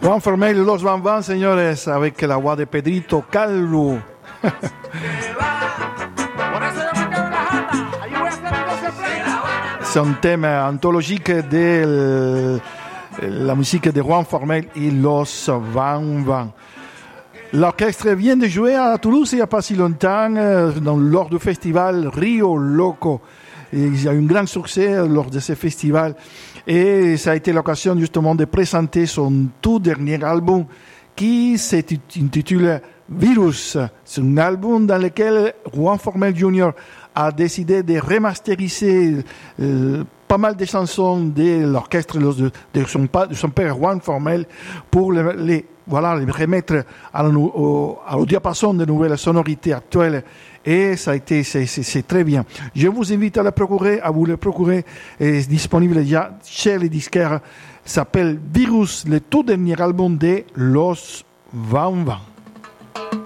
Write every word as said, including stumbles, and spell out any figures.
Juan Formel y los Van Van, señores, avec la voix de Pedrito Calvo. C'est un thème anthologique de la musique de Juan Formel y los Van Van. L'orchestre vient de jouer à Toulouse il n'y a pas si longtemps, dans, lors du festival Rio Loco. Et il y a eu un grand succès lors de ce festival. Et ça a été l'occasion justement de présenter son tout dernier album qui s'intitule Virus. C'est un album dans lequel Juan Formel junior a décidé de remasteriser euh, pas mal de chansons de l'orchestre de, de, son, de son père Juan Formel pour les, les, voilà, les remettre à, la, au, à au diapason de nouvelles sonorités actuelles. Et ça a été, c'est, c'est, c'est très bien. Je vous invite à le procurer, à vous le procurer. C'est disponible déjà chez les disquaires. S'appelle Virus, le tout dernier album de Los Van Van.